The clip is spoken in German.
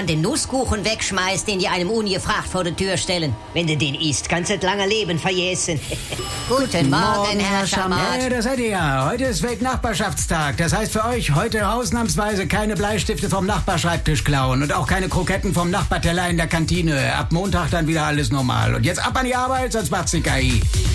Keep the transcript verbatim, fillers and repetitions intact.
dann den Nusskuchen wegschmeißt, den die einem ungefragt vor der Tür stellen. Wenn du den isst, kannst du das lange Leben vergessen. Guten Morgen, Herr Schamott. Ja, das seid ihr ja. Heute ist Weltnachbarschaftstag. Das heißt für euch heute ausnahmsweise keine Bleistifte vom Nachbarschreibtisch klauen und auch keine Kroketten vom Nachbarteller in der Kantine. Ab Montag dann wieder alles normal. Und jetzt ab an die Arbeit, sonst macht's die K I.